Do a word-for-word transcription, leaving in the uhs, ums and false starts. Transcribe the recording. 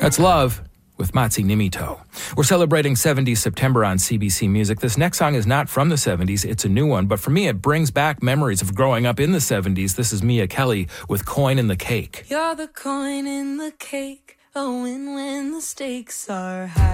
That's Love with Matsi Nimito. We're celebrating seventies September on C B C Music. This next song is not from the seventies, it's a new one, but for me it brings back memories of growing up in the seventies. This is Mia Kelly with Coin in the Cake. You're the coin in the cake, a win when the stakes are high.